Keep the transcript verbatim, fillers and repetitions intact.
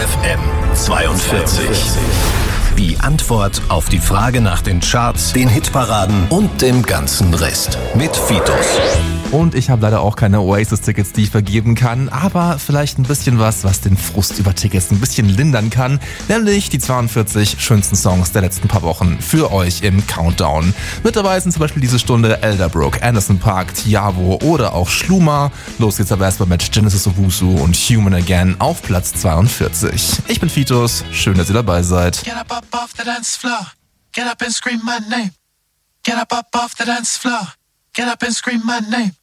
F M zweiundvierzig. Die Antwort auf die Frage nach den Charts, den Hitparaden und dem ganzen Rest. Mit Fitos. Und ich habe leider auch keine Oasis-Tickets, die ich vergeben kann, aber vielleicht ein bisschen was, was den Frust über Tickets ein bisschen lindern kann, nämlich die zweiundvierzig schönsten Songs der letzten paar Wochen für euch im Countdown. Mit dabei sind zum Beispiel diese Stunde Elderbrook, Anderson .Paak, Tiavo oder auch Schluma. Los geht's aber erstmal mit Genesis Owusu und Human Again auf Platz zweiundvierzig. Ich bin Fitos, schön, dass ihr dabei seid. Get up, up off the dance floor. Get up and scream my name. Get up, up off the dance floor. Get up and scream my name.